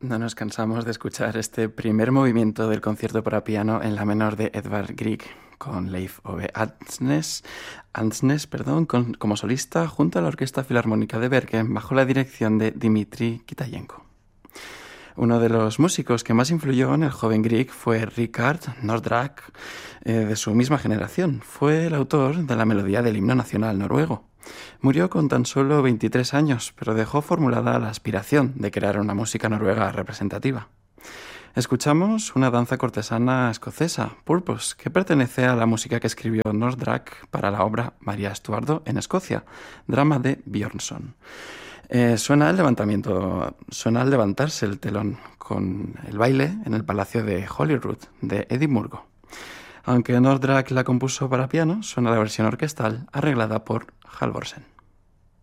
No nos cansamos de escuchar este primer movimiento del concierto para piano en la menor de Edvard Grieg, con Leif Ove Andsnes, como solista junto a la Orquesta Filarmónica de Bergen bajo la dirección de Dmitri Kitayenko. Uno de los músicos que más influyó en el joven Grieg fue Rikard Nordraak, de su misma generación. Fue el autor de la melodía del himno nacional noruego. Murió con tan solo 23 años, pero dejó formulada la aspiración de crear una música noruega representativa. Escuchamos una danza cortesana escocesa, Purpose, que pertenece a la música que escribió Nordraak para la obra María Estuardo en Escocia, drama de Björnson. Suena al levantarse el telón con el baile en el Palacio de Holyrood de Edimburgo. Aunque Nordraak la compuso para piano, suena la versión orquestal arreglada por Halvorsen.